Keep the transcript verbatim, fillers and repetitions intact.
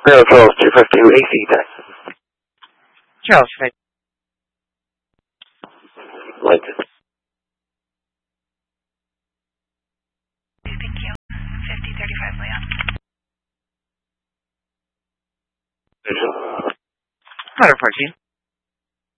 Charles two fifty-two A C taxi. Charles, right. Lincoln. Thank you. fifty thirty-five Leon. Visual. one fourteen.